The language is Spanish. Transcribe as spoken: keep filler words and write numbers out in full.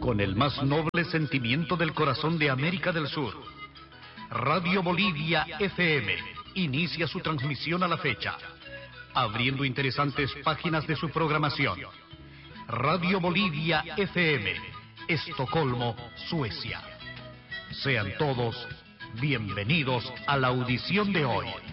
Con el más noble sentimiento del corazón de América del Sur, Radio Bolivia F M inicia su transmisión a la fecha, abriendo interesantes páginas de su programación. Radio Bolivia F M, Estocolmo, Suecia. Sean todos bienvenidos a la audición de hoy.